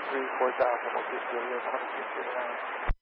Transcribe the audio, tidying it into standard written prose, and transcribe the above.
3, 4,000 will get you a real 100 now.